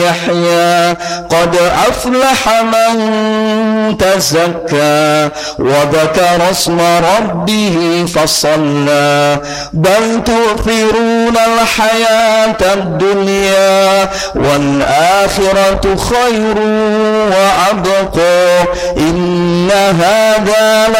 يحيى قد أفلح من تزكى وذكر اسم ربه فصلى بل تؤثرون الحياة الدنيا والآخرة خير وأبقى إن هذا